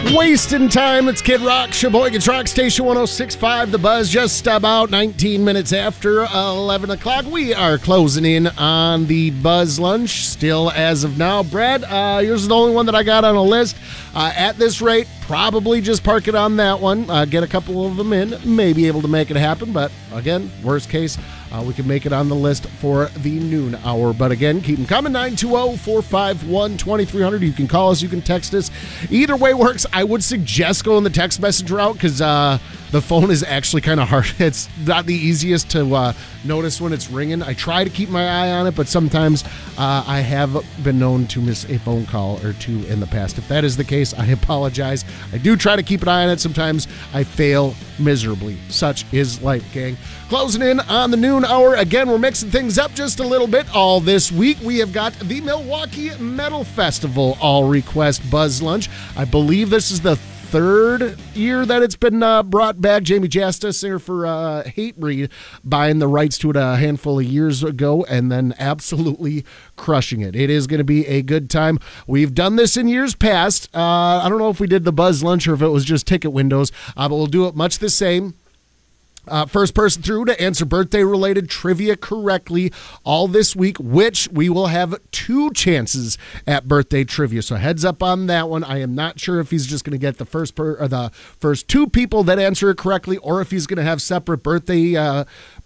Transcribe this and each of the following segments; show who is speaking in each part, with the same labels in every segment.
Speaker 1: Wasting time. It's Kid Rock, Sheboygan's Rock Station 106.5. The Buzz, just about 19 minutes after 11 o'clock. We are closing in on the Buzz Lunch still as of now. Brad, yours is the only one that I got on a list. At this rate, probably just park it on that one. Get a couple of them in. May be able to make it happen, but again, worst case, we can make it on the list for the noon hour. But again, keep them coming. 920-451-2300. You can call us. You can text us. Either way works. I would suggest going the text message route because the phone is actually kind of hard. It's not the easiest to notice when it's ringing. I try to keep my eye on it, but sometimes I have been known to miss a phone call or two in the past. If that is the case, I apologize. I do try to keep an eye on it. Sometimes I fail miserably. Such is life, gang. Closing in on the noon hour. Again, we're mixing things up just a little bit. All this week, we have got the Milwaukee Metal Festival All Request Buzz Lunch. I believe this is the third year that it's been brought back. Jamie Jasta, singer for Hatebreed, buying the rights to it a handful of years ago and then absolutely crushing it. It is going to be a good time. We've done this in years past. I don't know if we did the Buzz Lunch or if it was just ticket windows, but we'll do it much the same. First person through to answer birthday-related trivia correctly all this week, which we will have 2 chances at birthday trivia. So heads up on that one. I am not sure if he's just going to get the first 2 people that answer it correctly, or if he's going to have separate birthday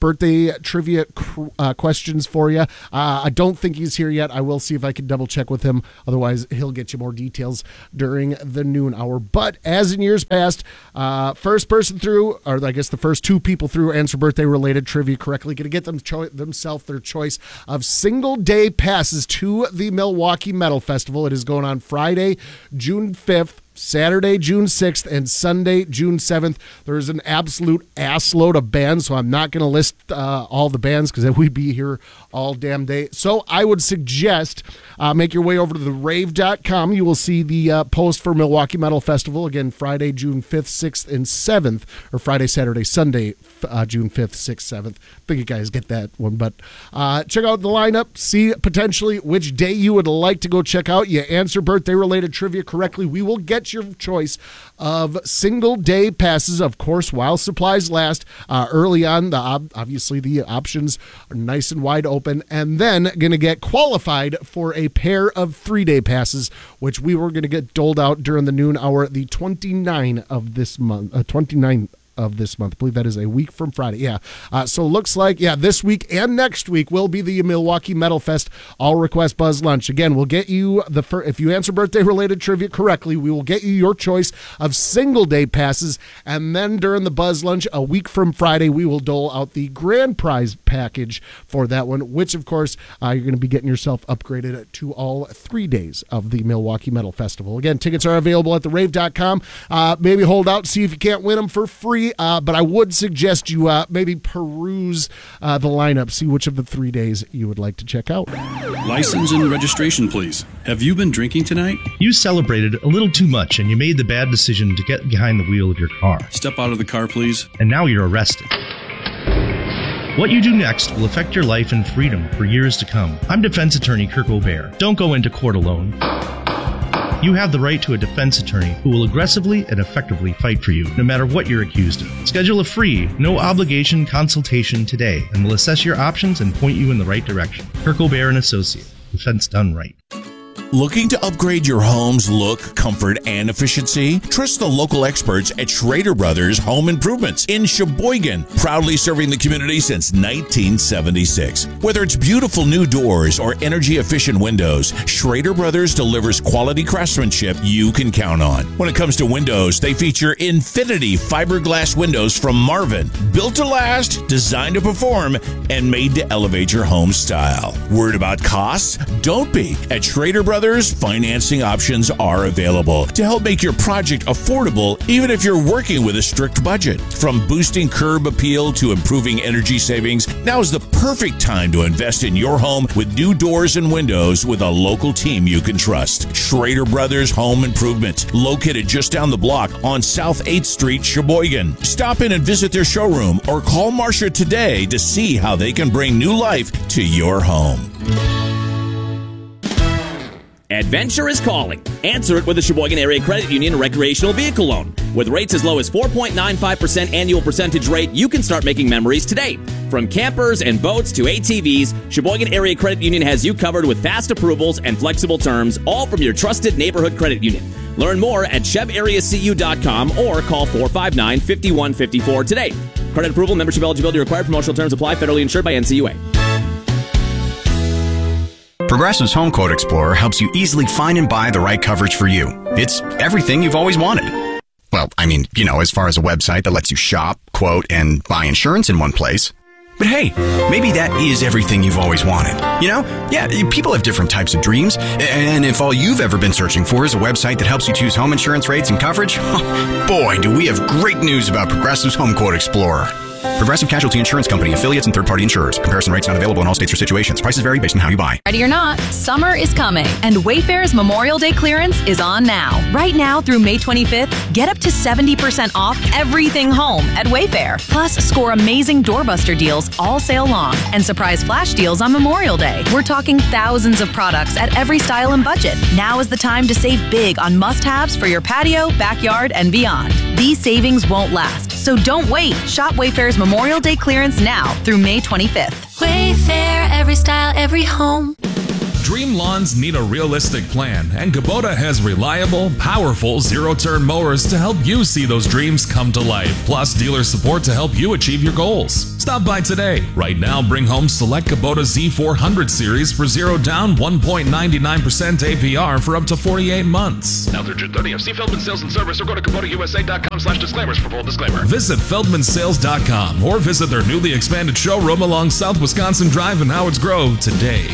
Speaker 1: trivia questions for you. I don't think he's here yet. I will see if I can double check with him. Otherwise, he'll get you more details during the noon hour. But as in years past, first person through, or I guess the first 2 people through answer birthday-related trivia correctly, going to get themselves their choice of single-day passes to the Milwaukee Metal Festival. It is going on Friday, June 5th, Saturday, June 6th, and Sunday, June 7th. There's an absolute assload of bands, so I'm not going to list all the bands because we'd be here all damn day. So I would suggest make your way over to therave.com. You will see the post for Milwaukee Metal Festival. Again, Friday, June 5th, 6th, and 7th, or Friday, Saturday, Sunday, June 5th, 6th, 7th. I think you guys get that one, but check out the lineup. See potentially which day you would like to go check out. You answer birthday-related trivia correctly, we will get your choice of single-day passes, of course, while supplies last. Early on, obviously the options are nice and wide open, and then going to get qualified for a pair of 3-day passes, which we were going to get doled out during the noon hour, the 29th of this month. I believe that is a week from Friday. Yeah. So looks like, this week and next week will be the Milwaukee Metal Fest All Request Buzz Lunch. Again, we'll get you if you answer birthday-related trivia correctly, we will get you your choice of single-day passes. And then during the Buzz Lunch, a week from Friday, we will dole out the grand prize package for that one, which, of course, you're going to be getting yourself upgraded to all 3 days of the Milwaukee Metal Festival. Again, tickets are available at therave.com. Maybe hold out, see if you can't win them for free. But I would suggest you maybe peruse the lineup, see which of the 3 days you would like to check out.
Speaker 2: License and registration, please. Have you been drinking tonight?
Speaker 3: You celebrated a little too much and you made the bad decision to get behind the wheel of your car.
Speaker 2: Step out of the car, please.
Speaker 3: And now you're arrested. What you do next will affect your life and freedom for years to come. I'm defense attorney Kirk O'Bear. Don't go into court alone. You have the right to a defense attorney who will aggressively and effectively fight for you, no matter what you're accused of. Schedule a free, no-obligation consultation today, and we'll assess your options and point you in the right direction. Kirk O'Bear & Associate. Defense done right.
Speaker 4: Looking to upgrade your home's look, comfort, and efficiency? Trust the local experts at Schrader Brothers Home Improvements in Sheboygan, proudly serving the community since 1976. Whether it's beautiful new doors or energy-efficient windows, Schrader Brothers delivers quality craftsmanship you can count on. When it comes to windows, they feature Infinity fiberglass windows from Marvin, built to last, designed to perform, and made to elevate your home style. Worried about costs? Don't be. At Schrader Brothers, financing options are available to help make your project affordable, even if you're working with a strict budget. From boosting curb appeal to improving energy savings, now is the perfect time to invest in your home with new doors and windows with a local team you can trust. Schrader Brothers Home Improvement, located just down the block on South 8th Street, Sheboygan. Stop in and visit their showroom or call Marcia today to see how they can bring new life to your home.
Speaker 5: Adventure is calling. Answer it with a Sheboygan Area Credit Union recreational vehicle loan. With rates as low as 4.95% annual percentage rate, you can start making memories today. From campers and boats to ATVs, Sheboygan Area Credit Union has you covered with fast approvals and flexible terms, all from your trusted neighborhood credit union. Learn more at chebareacu.com or call 459-5154 today. Credit approval, membership eligibility required. Promotional terms apply. Federally insured by NCUA.
Speaker 6: Progressive's Home Quote Explorer helps you easily find and buy the right coverage for you. It's everything you've always wanted. Well, I mean, as far as a website that lets you shop, quote, and buy insurance in one place. But hey, maybe that is everything you've always wanted. Yeah, people have different types of dreams. And if all you've ever been searching for is a website that helps you choose home insurance rates and coverage, boy, do we have great news about Progressive's Home Quote Explorer. Progressive Casualty Insurance Company, affiliates, and third-party insurers. Comparison rates not available in all states or situations. Prices vary based on how you buy.
Speaker 7: Ready or not, summer is coming, and Wayfair's Memorial Day clearance is on now. Right now through May 25th, get up to 70% off everything home at Wayfair. Plus, score amazing doorbuster deals all sale long and surprise flash deals on Memorial Day. We're talking thousands of products at every style and budget. Now is the time to save big on must-haves for your patio, backyard, and beyond. These savings won't last, so don't wait. Shop Wayfair's Memorial Day clearance now through May 25th.
Speaker 8: Wayfair, every style, every home.
Speaker 9: Dream lawns need a realistic plan, and Kubota has reliable, powerful zero-turn mowers to help you see those dreams come to life, plus dealer support to help you achieve your goals. Stop by today. Right now, bring home select Kubota Z400 series for 0 down, 1.99% APR for up to 48 months.
Speaker 10: Now through June 30th, see Feldman Sales and Service or go to KubotaUSA.com/disclaimers for full disclaimer.
Speaker 9: Visit FeldmanSales.com or visit their newly expanded showroom along South Wisconsin Drive in Howards Grove today.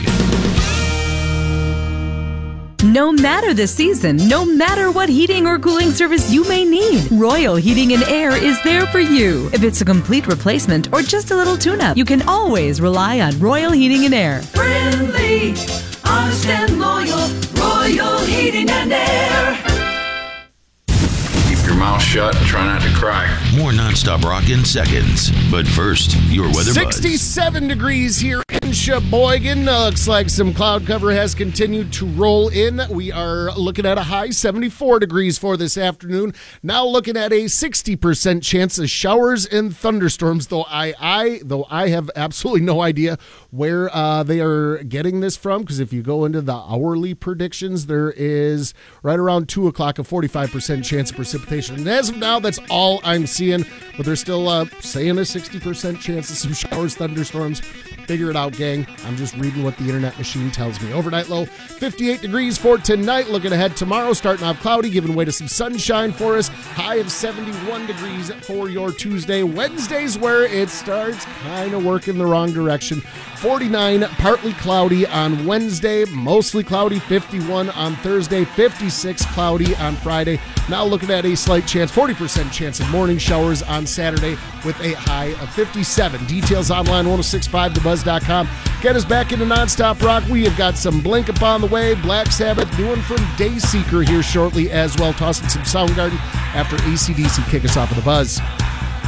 Speaker 11: No matter the season, no matter what heating or cooling service you may need, Royal Heating and Air is there for you. If it's a complete replacement or just a little tune-up, you can always rely on Royal Heating and Air.
Speaker 12: Friendly, honest and loyal, Royal Heating and Air.
Speaker 13: Keep your mouth shut and try not to cry.
Speaker 14: More nonstop rock in seconds. But first, your weather
Speaker 1: 67 degrees here in Sheboygan. Looks like some cloud cover has continued to roll in. We are looking at a high 74 degrees for this afternoon. Now looking at a 60% chance of showers and thunderstorms, though I have absolutely no idea where they are getting this from, because if you go into the hourly predictions, there is right around 2 o'clock a 45% chance of precipitation. And as of now, that's all I'm seeing, but they're still saying a 60% chance of some showers, thunderstorms. Figure it out, gang. I'm just reading what the internet machine tells me. Overnight low, 58 degrees for tonight. Looking ahead tomorrow, starting off cloudy, giving way to some sunshine for us. High of 71 degrees for your Tuesday. Wednesday's where it starts kind of working the wrong direction. 49, partly cloudy on Wednesday, mostly cloudy, 51 on Thursday, 56 cloudy on Friday. Now looking at a slight chance, 40% chance of morning showers on Saturday with a high of 57. Details online, 1065thebuzz.com. Get us back into nonstop rock. We have got some Blink upon the way, Black Sabbath, doing from Dayseeker here shortly as well, tossing some Soundgarden after AC/DC kick us off of the Buzz.